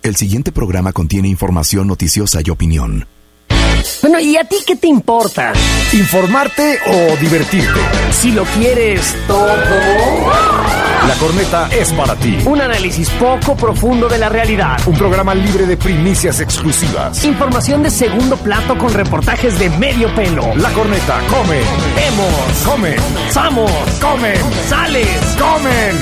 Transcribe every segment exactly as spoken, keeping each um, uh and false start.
El siguiente programa contiene información noticiosa y opinión. Bueno, ¿y a ti qué te importa? ¿Informarte o divertirte? Si lo quieres todo. La Corneta es para ti. Un análisis poco profundo de la realidad. Un programa libre de primicias exclusivas. Información de segundo plato con reportajes de medio pelo. La Corneta come. Vemos. Come. Somos. Comen. Sales. Comen.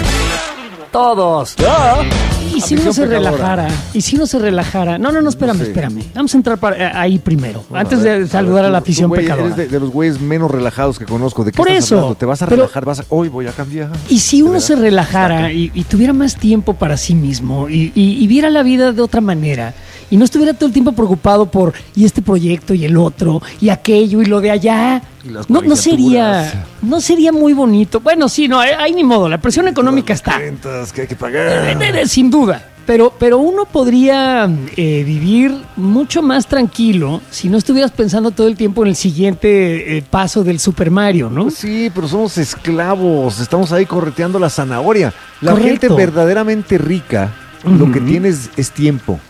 Todos. ¿Ya? ¿Y si uno se relajara? ¿Y si uno se relajara? No, no, no, espérame, no sé. espérame. Vamos a entrar para, ahí primero, no, antes ver, de saludar a, ver, tú, a la afición güey, pecadora. Eres de, de los güeyes menos relajados que conozco. ¿De qué Por estás eso, hablando? ¿Te vas a pero, relajar? Vas a, hoy voy a cambiar. Y si uno se relajara y, y tuviera más tiempo para sí mismo y, y, y viera la vida de otra manera y no estuviera todo el tiempo preocupado por y este proyecto y el otro y aquello y lo de allá, no, no sería no sería muy bonito. Bueno, sí, no, hay ni modo, la presión económica está. Rentas que hay que pagar. Sin duda. Pero, pero uno podría eh, vivir mucho más tranquilo si no estuvieras pensando todo el tiempo en el siguiente eh, paso del Super Mario, ¿no? Pues sí, pero somos esclavos, estamos ahí correteando la zanahoria. La Correcto. gente verdaderamente rica, uh-huh. lo que tiene es, es tiempo.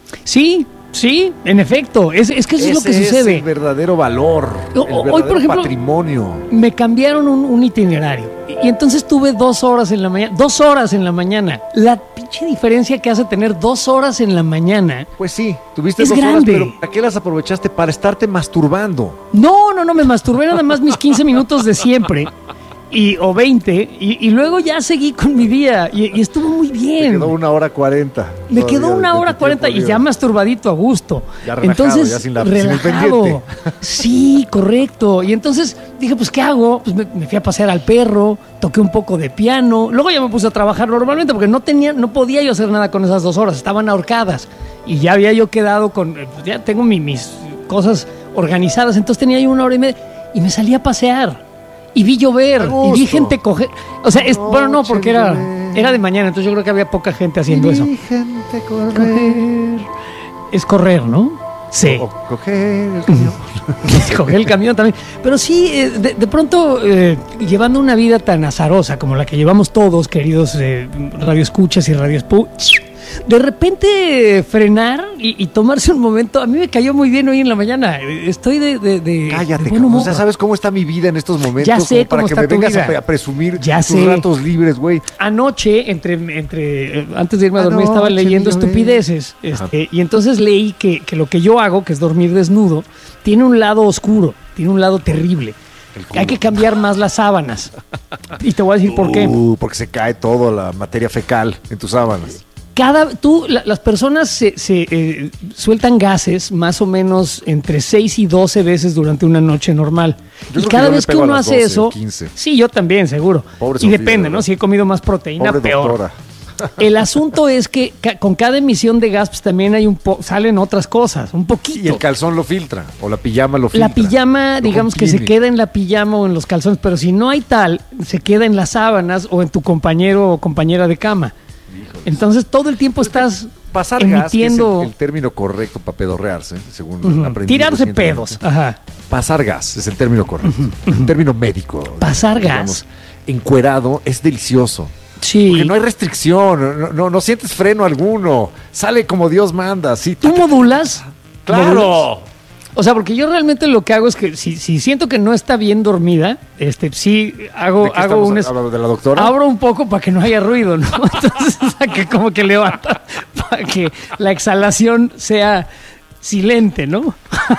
Sí, sí, en efecto, es, es que eso Ese es lo que sucede. Es el verdadero valor, o, el verdadero hoy, por ejemplo, patrimonio. Me cambiaron un, un itinerario y, y entonces tuve dos horas en la mañana, dos horas en la mañana. La pinche diferencia que hace tener dos horas en la mañana. Pues sí, tuviste es dos grande. horas, pero ¿para qué las aprovechaste? Para estarte masturbando. No, no, no, me masturbé nada más mis quince minutos de siempre. Y, o veinte, y, y luego ya seguí con mi día, y, y estuvo muy bien. Me quedó una hora cuarenta. Me quedó una hora cuarenta y ya masturbadito a gusto. Ya relajado, entonces, ya sin la, relajado. Sin el sí, correcto. Y entonces dije, pues, ¿qué hago? Pues me, me fui a pasear al perro, toqué un poco de piano, luego ya me puse a trabajar normalmente, porque no tenía, no podía yo hacer nada con esas dos horas, estaban ahorcadas. Y ya había yo quedado con, ya tengo mi, mis cosas organizadas, entonces tenía yo una hora y media, y me salí a pasear. Y vi llover, y vi gente coger. O sea, es, bueno, no, porque era, era de mañana, entonces yo creo que había poca gente haciendo y eso. Vi gente correr. Coger. Es correr, ¿no? Sí. O, o coger el camión. Coger el camión también. Pero sí, de, de pronto, eh, llevando una vida tan azarosa como la que llevamos todos, queridos eh, radioescuchas y radioescuchas, de repente frenar y, y tomarse un momento. A mí me cayó muy bien hoy en la mañana. Estoy de, de, de Cállate, de buen humor. Ya sabes cómo está mi vida en estos momentos. Ya sé para cómo que está me tu vengas vida. a, a presumir ya tus sé. ratos libres, güey. Anoche, entre, entre eh, antes de irme a dormir, Anoche, estaba leyendo yo estupideces. Este, y entonces leí que, que lo que yo hago, que es dormir desnudo, tiene un lado oscuro, tiene un lado terrible. Hay que cambiar más las sábanas. Y te voy a decir por qué. Uh, porque se cae toda la materia fecal en tus sábanas. Cada, tú, la, las personas se, se eh, sueltan gases más o menos entre seis y doce veces durante una noche normal. Yo y creo cada que yo vez me que pego uno a las hace doce, eso, quince. Sí, yo también, seguro. Pobre y Sofía, depende, ¿no? Si he comido más proteína, Pobre peor. doctora. El asunto es que ca- con cada emisión de gas pues, también hay un po- salen otras cosas, un poquito. Y el calzón lo filtra, o la pijama lo filtra. La pijama, lo digamos que se comprime. queda en la pijama o en los calzones, pero si no hay tal, se queda en las sábanas o en tu compañero o compañera de cama. Híjoles. Entonces todo el tiempo estás Pasar emitiendo... gas, que es el, el término correcto para pedorrearse, según uh-huh. aprendí. Tirarse pedos. Ajá. Pasar gas es el término correcto, uh-huh. el término médico. Pasar digamos, gas. Encuerado es delicioso. Sí. Porque no hay restricción, no, no, no sientes freno alguno, sale como Dios manda. Sí, ¿Tú modulas? ¡Claro! ¿Modulas? O sea, porque yo realmente lo que hago es que si, si siento que no está bien dormida, este, sí hago, ¿De qué hago un... estamos hablando? ¿De la doctora? Abro un poco para que no haya ruido, ¿no? Entonces, o sea, que como que levanta para que la exhalación sea silente, ¿no?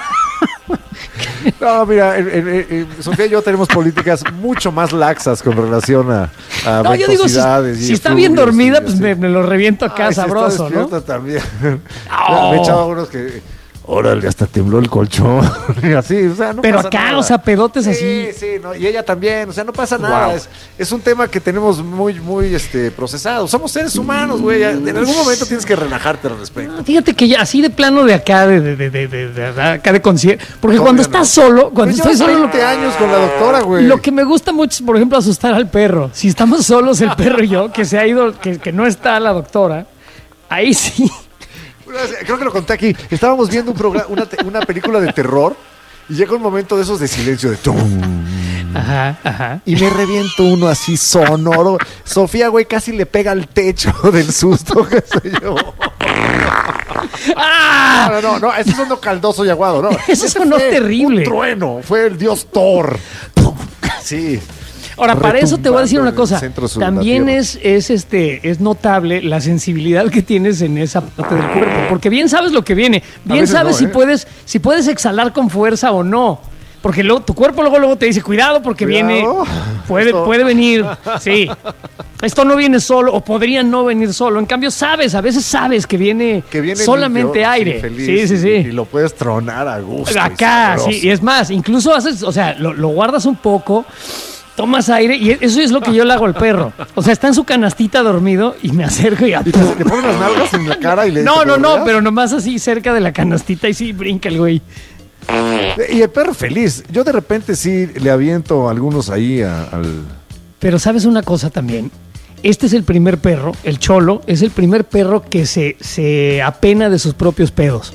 No, mira, eh, eh, eh, Sofía y yo tenemos políticas mucho más laxas con relación a, a no, yo digo, si, si está bien dormida, pues me, me lo reviento acá Ay, sabroso, si ¿no? También. Oh. Me echaba unos que... Órale, hasta tembló el colchón. Así, o sea, no Pero pasa acá, nada. o sea, pedotes sí, así. Sí, no, y ella también, o sea, no pasa nada. Wow. Es, es un tema que tenemos muy, muy este, procesado. Somos seres humanos, güey. En algún momento tienes que relajarte al respecto. No, fíjate que ya así de plano de acá, de, de, de, de, de, de acá de concierto. Porque no, cuando no. estás solo, cuando pues estoy solo. veinte años con la doctora, güey. Lo que me gusta mucho es, por ejemplo, asustar al perro. Si estamos solos, el perro y yo, que se ha ido, que, que no está la doctora, ahí sí. Creo que lo conté aquí. Estábamos viendo un programa, una, una película de terror y llega un momento de esos de silencio de tum. Ajá, ajá. Y me reviento uno así sonoro. Sofía, güey, casi le pega al techo del susto que se llevó. ¡Ah! No, no, no, no, ese sonó caldoso y aguado, ¿no? Ese sonó terrible. Un trueno, fue el dios Thor. Sí. Ahora, para eso te voy a decir una cosa. Centro sur, También es, es, este, es notable la sensibilidad que tienes en esa parte del cuerpo. Porque bien sabes lo que viene. Bien sabes no, si, ¿eh? puedes, si puedes exhalar con fuerza o no. Porque luego, tu cuerpo luego, luego te dice, cuidado porque cuidado. viene, puede, puede venir. Sí. Esto no viene solo o podría no venir solo. En cambio, sabes, a veces sabes que viene, que viene solamente limpio, aire. Feliz, sí, sí, sí. Y, y lo puedes tronar a gusto. Acá, sí. Y es más, incluso haces, o sea, lo, lo guardas un poco... Tomas aire y eso es lo que yo le hago al perro. O sea, está en su canastita dormido y me acerco y... ¿Y te, le pones las nalgas en la cara y le... No, no, no, pero nomás así cerca de la canastita y sí brinca el güey. Y el perro feliz. Yo de repente sí le aviento algunos ahí a, al... Pero ¿sabes una cosa también? Este es el primer perro, el Cholo, es el primer perro que se, se apena de sus propios pedos.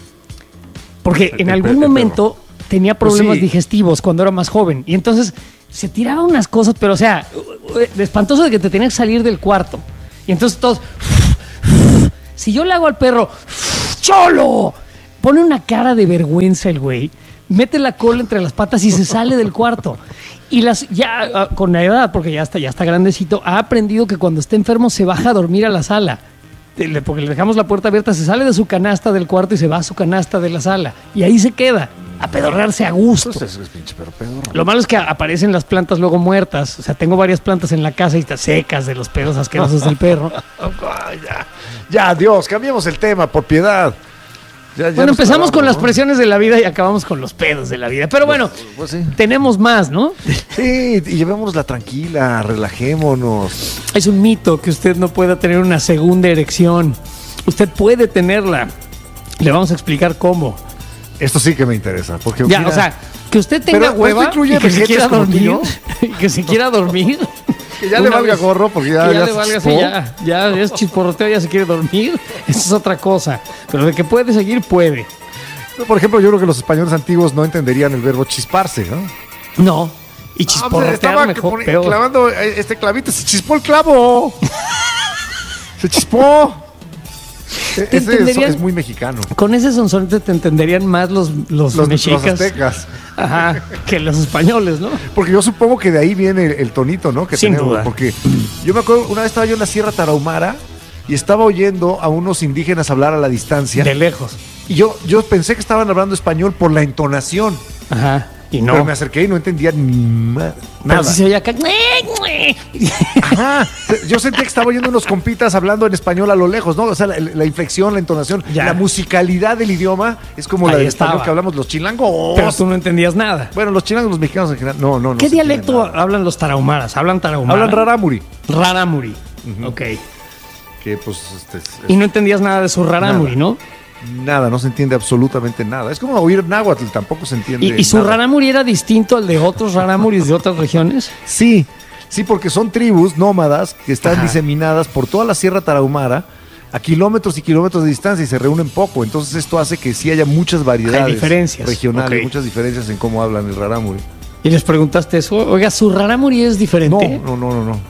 Porque en algún momento tenía problemas pues sí. digestivos cuando era más joven y entonces... Se tiraba unas cosas, pero o sea, de espantoso de que te tenías que salir del cuarto. Y entonces todos... Si yo le hago al perro, ¡Cholo! Pone una cara de vergüenza el güey, mete la cola entre las patas y se sale del cuarto. Y las ya con la edad, porque ya está, ya está grandecito, ha aprendido que cuando está enfermo se baja a dormir a la sala. Porque le dejamos la puerta abierta, se sale de su canasta del cuarto y se va a su canasta de la sala. Y ahí se queda. A pedorrearse a gusto. Pues es pinche perro pedorro. Lo malo es que aparecen las plantas luego muertas. O sea, tengo varias plantas en la casa y están secas de los pedos asquerosos del perro. ya, ya, Dios, cambiemos el tema, por piedad. Ya, ya bueno, empezamos acabamos, con ¿no? las presiones de la vida y acabamos con los pedos de la vida. Pero bueno, pues, pues sí. tenemos más, ¿no? Sí, y llevémosla tranquila, relajémonos. Es un mito que usted no pueda tener una segunda erección. Usted puede tenerla. Le vamos a explicar cómo. Esto sí que me interesa. Porque ya, mira, o sea, que usted tenga pero, hueva y que se quiera dormir. Y que se quiera dormir. Que ya le valga vez, gorro porque ya, que ya, ya le valga así, ya, ya es chisporroteo, ya se quiere dormir. Eso es otra cosa. Pero de que puede seguir, puede. Por ejemplo, yo creo que los españoles antiguos no entenderían el verbo chisparse, ¿no? No. Y chisporrotear ah, mejor, pone, peor. Clavando este clavito, se chispó el clavo. Se chispó. Ese es, es muy mexicano. Con ese sonsonete te entenderían más los, los, los mexicas. Los aztecas. Ajá, que los españoles, ¿no? Porque yo supongo que de ahí viene el, el tonito, ¿no? Que Sin tenemos. duda. Porque yo me acuerdo, una vez estaba yo en la Sierra Tarahumara y estaba oyendo a unos indígenas hablar a la distancia. De lejos. Y yo, yo pensé que estaban hablando español por la entonación. Ajá. Y no. Pero me acerqué y no entendía ni ma- nada. Si se oía acá. Ajá. Yo sentía que estaba oyendo unos compitas hablando en español a lo lejos, ¿no? O sea, la, la inflexión, la entonación, ya. La musicalidad del idioma es como Ahí la del estaba. español que hablamos los chilangos. Pero tú no entendías nada. Bueno, los chilangos, los mexicanos en general, no, no, no. ¿Qué dialecto hablan los tarahumaras? ¿Hablan tarahumara? Hablan rarámuri. Rarámuri. Uh-huh. Ok. Que pues... Este, es, y no entendías nada de su rarámuri, ¿no? Nada, no se entiende absolutamente nada. Es como oír náhuatl, tampoco se entiende. ¿Y, y su nada. rarámuri era distinto al de otros rarámuris de otras regiones? Sí, sí, porque son tribus nómadas que están Ajá. diseminadas por toda la Sierra Tarahumara a kilómetros y kilómetros de distancia y se reúnen poco. Entonces esto hace que sí haya muchas variedades Hay diferencias. regionales, okay. muchas diferencias en cómo hablan el rarámuri. ¿Y les preguntaste eso? Oiga, ¿su rarámuri es diferente? No, no, no, no, no.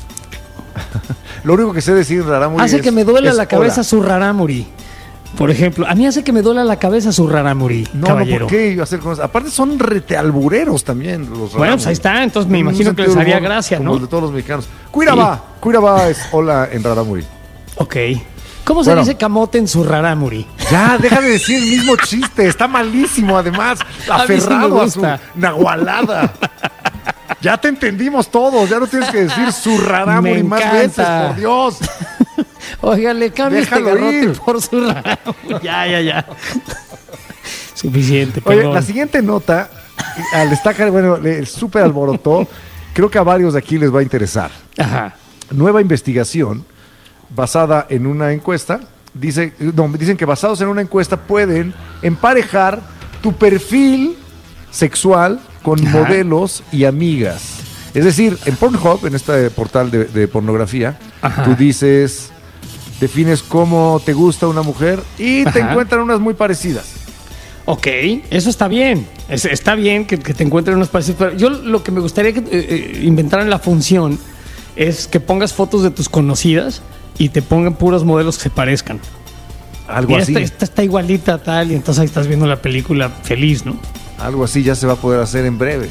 Lo único que sé decir rarámuri Hace es, que me duele es la cabeza hola. su rarámuri. Por ejemplo, a mí hace que me duela la cabeza su rarámuri, no, caballero. No, ¿por qué iba a hacer con eso? Aparte son retealbureros también los rarámuri. Bueno, pues ahí está, entonces me imagino que les haría gracia, como ¿no? Como de todos los mexicanos. Cuiraba, sí. Cuiraba es hola en rarámuri. Ok. ¿Cómo se bueno. dice camote en su rarámuri? Ya, deja de decir el mismo chiste, está malísimo además, aferrado a, a su nahualada. Ya te entendimos todos, ya no tienes que decir su rarámuri más veces, por Dios. Oiga, le cambio este garrote ir. por su rarámuri. Ya, ya, ya. Suficiente, perdón. Oye, la siguiente nota, al estar, bueno, el súper alborotó, creo que a varios de aquí les va a interesar. Ajá. Nueva investigación basada en una encuesta, dice, no, dicen que basados en una encuesta pueden emparejar tu perfil sexual con Ajá. modelos y amigas. Es decir, en Pornhub, en este portal de, de pornografía, Ajá. tú dices, defines cómo te gusta una mujer y Ajá. te encuentran unas muy parecidas. Ok, eso está bien. Es, está bien que, que te encuentren unas parecidas. Pero yo lo que me gustaría que eh, inventaran la función es que pongas fotos de tus conocidas y te pongan puros modelos que se parezcan. Algo Mira, así. Esta, esta está igualita tal, y entonces ahí estás viendo la película feliz, ¿no? Algo así ya se va a poder hacer en breve.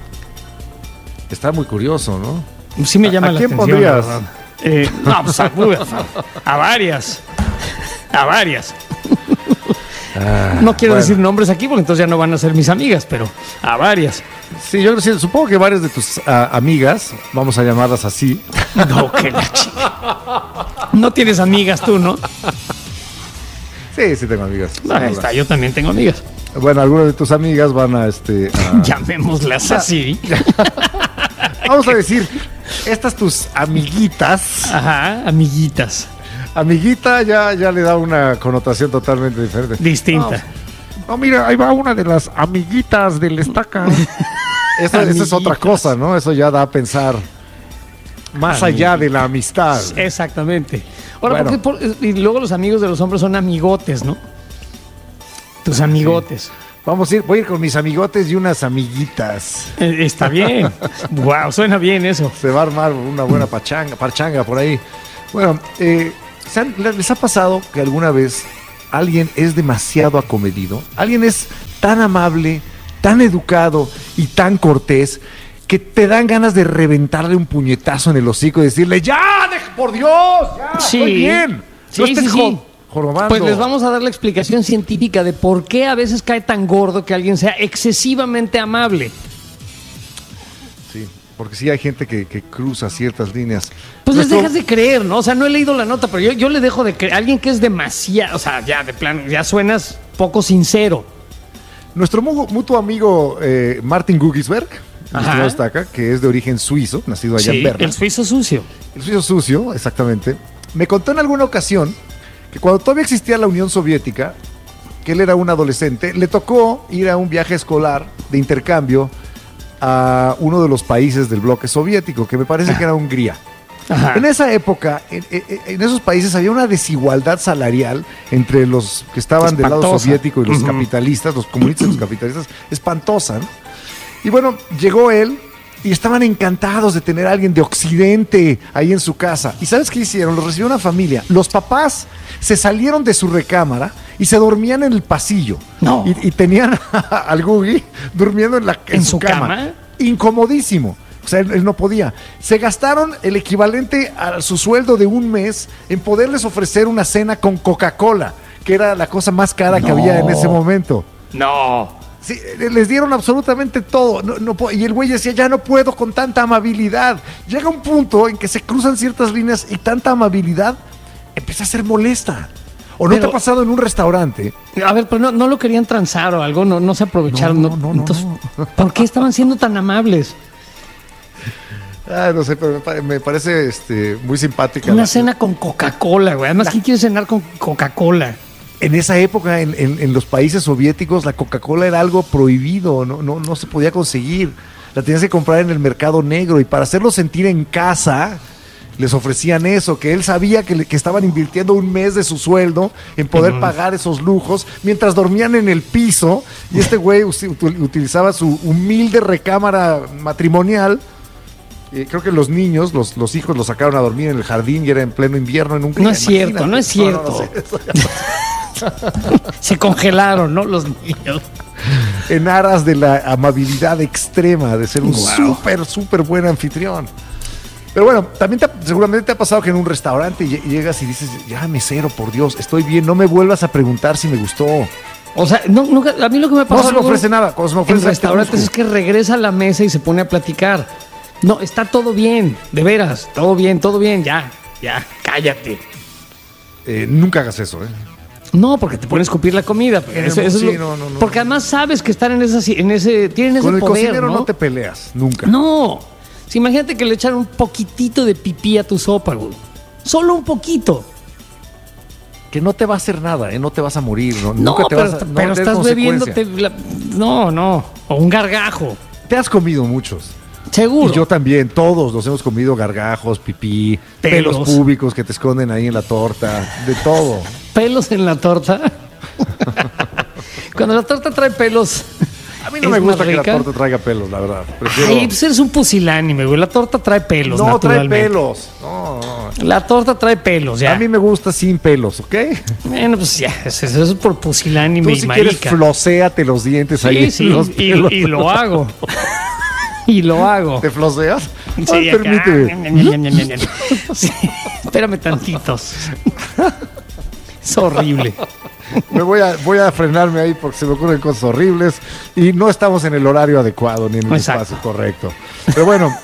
Está muy curioso, ¿no? Sí me llama ¿A la quién atención. pondrías? la verdad. Eh, no, pues a, a varias. A varias. Ah, No quiero bueno. decir nombres aquí porque entonces ya no van a ser mis amigas, pero a varias. Sí, yo sí, supongo que varias de tus ah, amigas, vamos a llamarlas así. No, que la chica. No tienes amigas tú, ¿no? Sí, sí tengo amigas. No, ahí está, yo también tengo amigas. Bueno, algunas de tus amigas van a este. a- Llamémoslas así. Vamos a decir, estas tus amiguitas. Ajá, amiguitas. Amiguita ya, ya le da una connotación totalmente diferente. Distinta. No, mira, ahí va una de las amiguitas del estaca. Eso, eso es otra cosa, ¿no? Eso ya da a pensar más allá de la amistad. Exactamente. Ahora, Bueno. ¿por qué por- y luego los amigos de los hombres son amigotes, ¿no? Tus amigotes. Vamos a ir, voy a ir con mis amigotes y unas amiguitas. Eh, está bien. Wow, suena bien eso. Se va a armar una buena pachanga, parchanga por ahí. Bueno, eh, ¿se han- ¿les ha pasado que alguna vez alguien es demasiado acomedido? Alguien es tan amable, tan educado y tan cortés que te dan ganas de reventarle un puñetazo en el hocico y decirle, ¡ya, deja, por Dios! ¡Ya, Sí. estoy bien! Sí, No estés sí, sí. jo- jorobando. Pues les vamos a dar la explicación científica de por qué a veces cae tan gordo que alguien sea excesivamente amable. Sí, porque sí hay gente que, que cruza ciertas líneas. Pues les Nuestro- dejas de creer, ¿no? O sea, no he leído la nota, pero yo, yo le dejo de creer. Alguien que es demasiado, o sea, ya de plano, ya suenas poco sincero. Nuestro mu- mutuo amigo eh, Martin Gugisberg, Ajá. destaca, que es de origen suizo, nacido allá Sí, en Berna. el suizo sucio. El suizo sucio, exactamente. Me contó en alguna ocasión que cuando todavía existía la Unión Soviética, que él era un adolescente, le tocó ir a un viaje escolar de intercambio a uno de los países del bloque soviético, que me parece que era Hungría. Ajá. En esa época, en, en- en esos países había una desigualdad salarial entre los que estaban del lado Espantosa. soviético y los Ujú. capitalistas, los comunistas y los capitalistas, espantosa, ¿no? Y bueno, llegó él y estaban encantados de tener a alguien de Occidente ahí en su casa. ¿Y sabes qué hicieron? Los recibió una familia. Los papás se salieron de su recámara y se dormían en el pasillo. No. Y, y tenían al Gugi durmiendo en, la, ¿En su cama? Incomodísimo. O sea, él, él no podía. Se gastaron el equivalente a su sueldo de un mes en poderles ofrecer una cena con Coca-Cola, que era la cosa más cara que No. había en ese momento. No. Sí, les dieron absolutamente todo. No, no po- y el güey decía, ya no puedo con tanta amabilidad. Llega un punto en que se cruzan ciertas líneas y tanta amabilidad empieza a ser molesta. ¿O no Pero- te ha pasado en un restaurante? A ver, pero no, no lo querían transar o algo, no, no se aprovecharon. No, No, no, no, Entonces, no. ¿por qué estaban siendo tan amables? Ah, no sé, pero me, pa- me parece este, muy simpática. Una la- cena con Coca-Cola, güey. Además, ¿quién quiere cenar con Coca-Cola? En esa época, en, en- en los países soviéticos, la Coca-Cola era algo prohibido, no, no, no se podía conseguir. La tenías que comprar en el mercado negro y para hacerlo sentir en casa, les ofrecían eso, que él sabía que, le- que estaban invirtiendo un mes de su sueldo en poder Ujú. pagar esos lujos, mientras dormían en el piso y este güey usi- util- utilizaba su humilde recámara matrimonial. Eh, creo que los niños, los, los hijos los sacaron a dormir en el jardín y era en pleno invierno en un No es cierto, no es cierto. Se congelaron, ¿no? Los niños. En aras de la amabilidad extrema, de ser un Wow. súper, súper buen anfitrión. Pero bueno, también te ha- seguramente te ha pasado que en un restaurante lle- llegas y dices, ya mesero, por Dios, estoy bien, no me vuelvas a preguntar si me gustó. O sea, no, nunca- a mí lo que me No pasa se me luego ofrece nada, cuando se me en ofrece restaurantes es que regresa a la mesa y se pone a platicar. No, está todo bien, de veras, todo bien, todo bien, ya, ya, cállate. Eh, nunca hagas eso, ¿eh? No, porque te pones a escupir la comida. En el Eso- eso es sí, lo- no, no, no. porque además sabes que están en, esa, en ese, tienen ese Con el poder, cocinero no ¿no? te peleas, nunca. No. Sí, imagínate que le echan un poquitito de pipí a tu sopa, güey. Solo un poquito. Que no te va a hacer nada, ¿eh? No te vas a morir, ¿no? No, nunca te pero, vas a no pero va a tener estás consecuencia. bebiéndote. la- No, no. O un gargajo. Te has comido muchos. Seguro. Y yo también, todos nos hemos comido gargajos, pipí, pelos, Pelos. públicos que te esconden ahí en la torta, de todo. Pelos en la torta. Cuando la torta trae pelos, A mí no es me gusta más que rica. la torta traiga pelos, la verdad. Prefiero... Ay, pues eres un pusilánime, güey. La torta trae pelos, no, trae naturalmente. pelos. No, no. La torta trae pelos, ya. A mí me gusta sin pelos, ¿ok? Bueno, pues ya, eso, eso es por pusilánime Tú y si quieres marica. flocéate los dientes Sí, ahí en sí, los y, pelos. y lo hago. y lo hago. ¿Te floceas? Sí, Ay, acá. permíteme. Sí, espérame tantitos. Es horrible. Me voy a, voy a frenarme ahí porque se me ocurren cosas horribles y no estamos en el horario adecuado ni en el Exacto. espacio correcto. Pero bueno,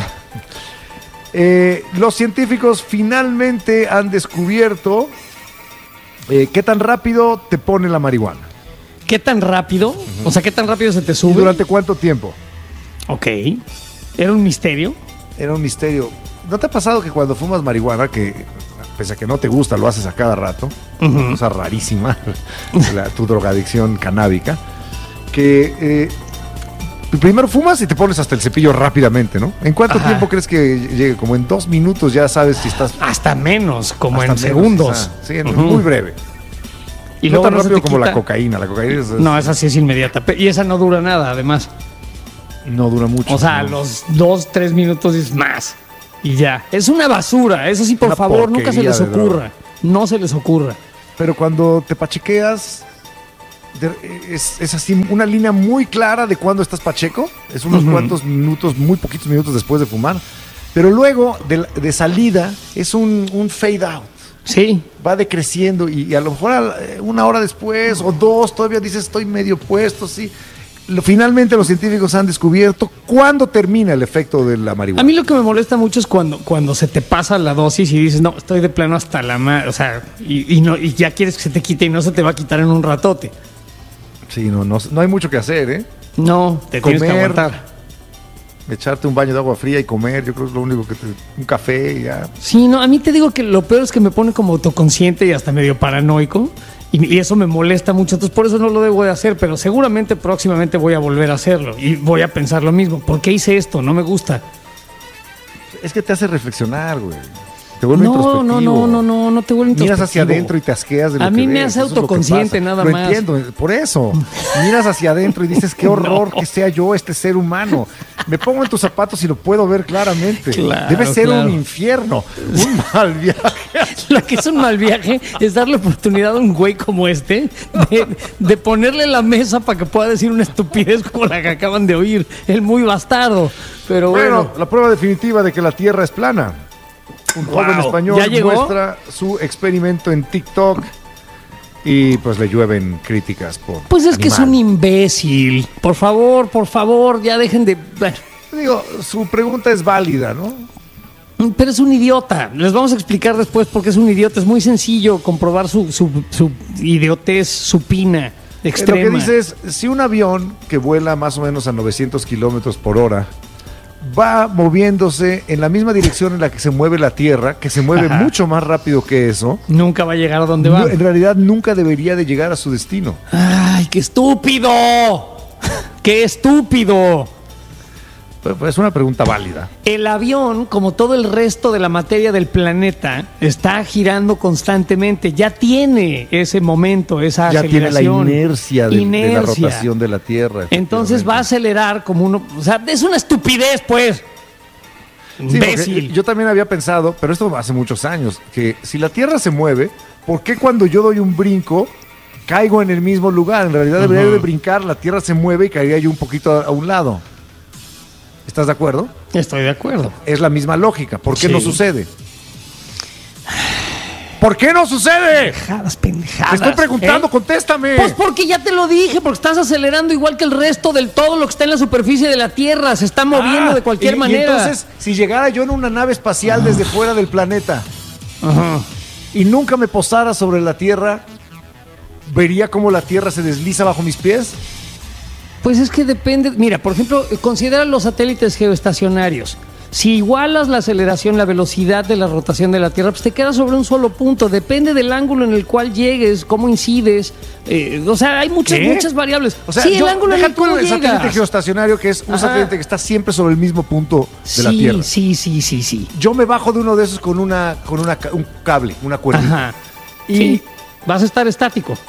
eh, los científicos finalmente han descubierto eh, qué tan rápido te pone la marihuana. ¿Qué tan rápido? O sea, ¿qué tan rápido se te ¿Y sube? durante cuánto tiempo? Ok. Era un misterio. Era un misterio. ¿No te ha pasado que cuando fumas marihuana, que pese a que no te gusta, lo haces a cada rato? Ujú. Cosa rarísima, la- tu drogadicción canábica, que eh, primero fumas y te pones hasta el cepillo rápidamente, ¿no? ¿En cuánto Ajá. tiempo crees que llegue? Como en dos minutos ya sabes si estás... Hasta menos, como hasta en menos, segundos. quizá. Sí, en- Ujú. muy breve. Y no luego tan no se rápido te como la quita. cocaína. La cocaína es- es- No, esa sí es inmediata. Pe- Y esa no dura nada, además. no dura mucho. O sea, a ¿no? los dos, tres minutos es más. Y ya. Es una basura. Eso sí, por Una favor, nunca se porquería les de ocurra. droga. No se les ocurra. Pero cuando te pachequeas, de- es, es así una línea muy clara de cuando estás pacheco. Es unos Ujú. cuantos minutos, muy poquitos minutos después de fumar. Pero luego, de, de salida, es un, un fade out. Sí. Va decreciendo y, y a lo mejor a- una hora después o dos todavía dices estoy medio puesto, sí. Lo- finalmente los científicos han descubierto cuándo termina el efecto de la marihuana. A mí lo que me molesta mucho es cuando, cuando se te pasa la dosis y dices, no, estoy de plano hasta la madre. O sea, y, y, no, y ya quieres que se te quite y no se te va a quitar en un ratote. Sí, no, no, no hay mucho que hacer, ¿eh? No, te tienes que Comer. aguantar. Echarte un baño de agua fría y comer, yo creo que es lo único que te... Un café y ya. Sí, no, a mí te digo que lo peor es que me pone como autoconsciente y hasta medio paranoico. Y, y eso me molesta mucho. Entonces, por eso no lo debo de hacer. Pero seguramente próximamente voy a volver a hacerlo. Y voy a pensar lo mismo. ¿Por qué hice esto? No me gusta. Es que te hace reflexionar, güey. Te vuelve No, introspectivo. no, no, no, no, no te vuelve Miras hacia introspectivo. adentro y te asqueas de lo A que mí me ves. hace Eso es lo que autoconsciente, pasa. nada Lo más. entiendo, por eso. Miras hacia adentro y dices, qué horror que sea yo este ser humano. Me pongo en tus zapatos y lo puedo ver claramente. Claro, Debe ser claro. un infierno, un mal viaje. Lo que es un mal viaje es darle oportunidad a un güey como este de, de ponerle la mesa para que pueda decir una estupidez como la que acaban de oír. El muy bastardo. Pero Bueno, bueno, la prueba definitiva de que la Tierra es plana. Un Wow. joven español ¿Ya llegó? muestra su experimento en TikTok y pues le llueven críticas por pues es que es animal. un imbécil. Por favor, por favor, ya dejen de... bueno, Digo, su pregunta es válida, ¿no? pero es un idiota. Les vamos a explicar después por qué es un idiota. Es muy sencillo comprobar su, su, su idiotez supina, extrema. Lo que dice es, si un avión que vuela más o menos a novecientos kilómetros por hora va moviéndose en la misma dirección en la que se mueve la Tierra, que se mueve Ajá. mucho más rápido que eso, Nunca va a llegar a donde va. no- en realidad nunca debería de llegar a su destino. ¡Ay, qué estúpido! ¡Qué estúpido! Pues, pues es una pregunta válida. El avión, como todo el resto de la materia del planeta, está girando constantemente. Ya tiene ese momento, esa Ya tiene la aceleración. inercia de, de la Inercia. rotación de la Tierra. Entonces va a acelerar como uno... O sea, es una estupidez, pues. Sí, porque Imbécil. yo también había pensado, pero esto hace muchos años, que si la Tierra se mueve, ¿por qué cuando yo doy un brinco caigo en el mismo lugar? En realidad debería Ujú. de brincar, la Tierra se mueve y caería yo un poquito a, a un lado. ¿Estás de acuerdo? Estoy de acuerdo. Es la misma lógica. ¿Por qué Sí. no sucede? ¿Por qué no sucede? Pendejadas, pendejadas. Te estoy preguntando, ¿eh? contéstame. Pues porque ya te lo dije, porque estás acelerando igual que el resto del todo lo que está en la superficie de la Tierra. Se está moviendo Ah, de cualquier y- y manera. entonces, si llegara yo en una nave espacial desde fuera del planeta Ajá. y nunca me posara sobre la Tierra, ¿vería cómo la Tierra se desliza bajo mis pies? Pues es que depende. Mira, por ejemplo, considera los satélites geoestacionarios. Si igualas la aceleración, la velocidad de la rotación de la Tierra, pues te quedas sobre un solo punto. Depende del ángulo en el cual llegues, cómo incides. eh, o sea, hay muchas, ¿Qué? muchas variables. O sea, sí, yo- el ángulo en deja el tú que el satélite llegas. geoestacionario, que es un Ajá. satélite que está siempre sobre el mismo punto de la Sí, Tierra. sí, sí, sí, sí. Yo me bajo de uno de esos con una con una ca- un cable, una cuerdita. Ajá. Y Sí, vas a estar estático.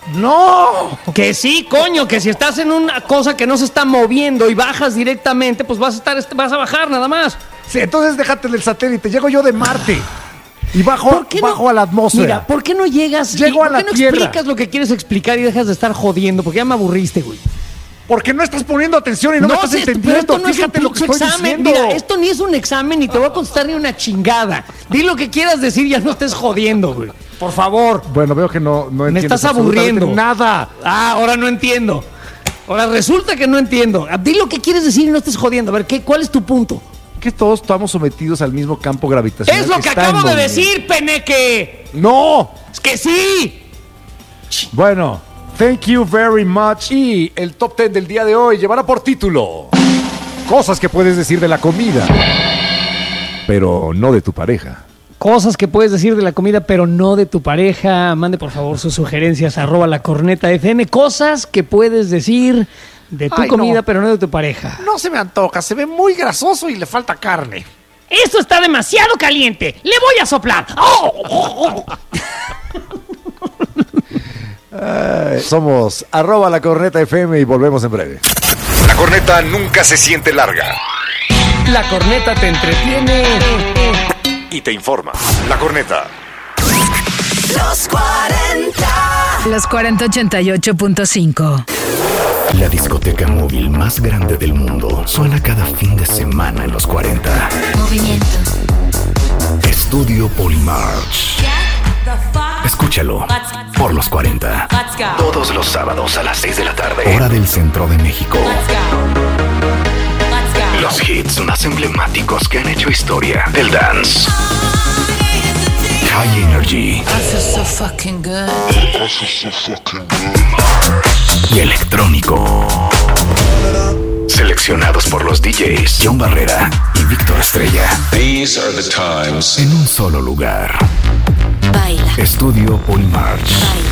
¡No! Que sí, coño, que si estás en una cosa que no se está moviendo y bajas directamente, pues vas a estar, vas a bajar nada más. Sí, entonces déjate del satélite. Llego yo de Marte y bajo, ¿Por qué bajo no? a la atmósfera. Mira, ¿por qué no llegas Llego y, a ¿por la qué no Tierra? explicas lo que quieres explicar y dejas de estar jodiendo? Porque ya me aburriste, güey. Porque no estás poniendo atención y no, me estás sí, entendiendo. pero esto no es un Fíjate lo que pinche estoy examen. diciendo. Mira, esto ni es un examen ni te voy a contestar ni una chingada. Di lo que quieras decir, ya no estés jodiendo, güey. Por favor. Bueno, veo que no, no Me entiendes estás aburriendo. absolutamente nada. Ah, ahora no entiendo. Ahora resulta que no entiendo. Di lo que quieres decir y no estés jodiendo. A ver, ¿qué, ¿cuál es tu punto? Que todos estamos sometidos al mismo campo gravitacional. Es lo que está acabo en de movimiento. decir, peneque. ¡No! Es que sí. Bueno, thank you very much. Y el top ten del día de hoy llevará por título cosas que puedes decir de la comida, pero no de tu pareja. Cosas que puedes decir de la comida, pero no de tu pareja. Mande por favor sus sugerencias, arroba la corneta F M. Cosas que puedes decir de tu Ay, comida, no. pero no de tu pareja. No se me antoja, se ve muy grasoso y le falta carne. Esto está demasiado caliente. Le voy a soplar. ¡Oh! Ay, somos arroba la corneta F M y volvemos en breve. La corneta nunca se siente larga La corneta te entretiene y te informa. La corneta. Los cuarenta. Los cuarenta ochenta y ocho punto cinco. La discoteca móvil más grande del mundo suena cada fin de semana en los cuarenta. Movimiento. Estudio Polymarch. Escúchalo por los cuarenta. Let's go. Todos los sábados a las seis de la tarde. Hora del centro de México. Let's go. Let's go. Los hits más emblemáticos que han hecho historia del dance. High Energy I feel so fucking good. y electrónico. Seleccionados por los D Js John Barrera y Víctor Estrella. These are the times. En un solo lugar. Baila. Estudio Polymarch.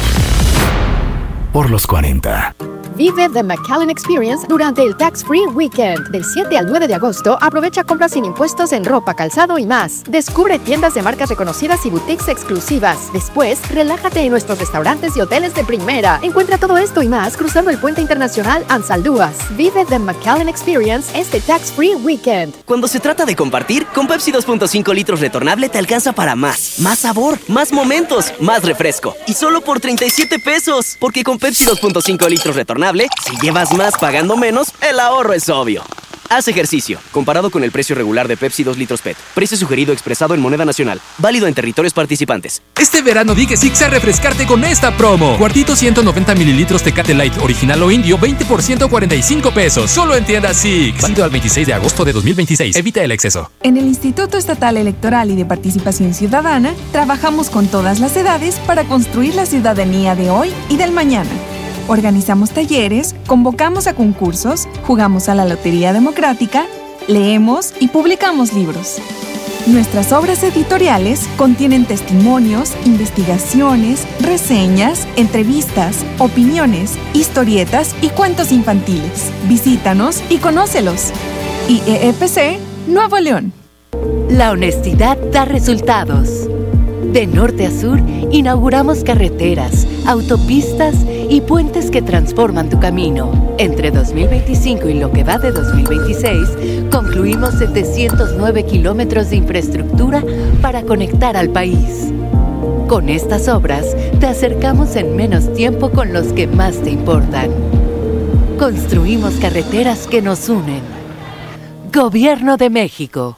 Baila. Por los cuarenta. Vive The McAllen Experience durante el Tax Free Weekend. Del siete al nueve de agosto, aprovecha compras sin impuestos en ropa, calzado y más. Descubre tiendas de marcas reconocidas y boutiques exclusivas. Después, relájate en nuestros restaurantes y hoteles de primera. Encuentra todo esto y más cruzando el puente internacional Ansaldúas. Vive The McAllen Experience este Tax Free Weekend. Cuando se trata de compartir, con Pepsi dos punto cinco litros retornable te alcanza para más. Más sabor, más momentos, más refresco. Y solo por treinta y siete pesos. Porque con Pepsi dos punto cinco litros retornable, si llevas más pagando menos, el ahorro es obvio. Haz ejercicio, comparado con el precio regular de Pepsi dos litros P E T. Precio sugerido expresado en moneda nacional. Válido en territorios participantes. Este verano di que Six a refrescarte con esta promo. Cuartito ciento noventa mililitros Tecate Light original o indio, veinte por ciento, cuarenta y cinco pesos. Solo en tiendas Six. Válido al veintiséis de agosto de dos mil veintiséis. Evita el exceso. En el Instituto Estatal Electoral y de Participación Ciudadana, trabajamos con todas las edades para construir la ciudadanía de hoy y del mañana. Organizamos talleres, convocamos a concursos, jugamos a la Lotería Democrática, leemos y publicamos libros. Nuestras obras editoriales contienen testimonios, investigaciones, reseñas, entrevistas, opiniones, historietas y cuentos infantiles. Visítanos y conócelos. I E F C, Nuevo León. La honestidad da resultados. De norte a sur, inauguramos carreteras, autopistas y puentes que transforman tu camino. Entre dos mil veinticinco y lo que va de dos mil veintiséis, concluimos setecientos nueve kilómetros de infraestructura para conectar al país. Con estas obras, te acercamos en menos tiempo con los que más te importan. Construimos carreteras que nos unen. Gobierno de México.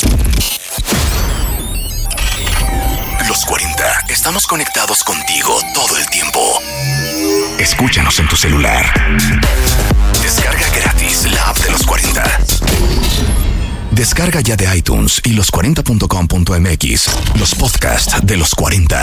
Los cuarenta. Estamos conectados contigo todo el tiempo. Escúchanos en tu celular. Descarga gratis la app de Los cuarenta. Descarga ya de iTunes y los cuarenta punto com punto m x los podcasts de Los cuarenta.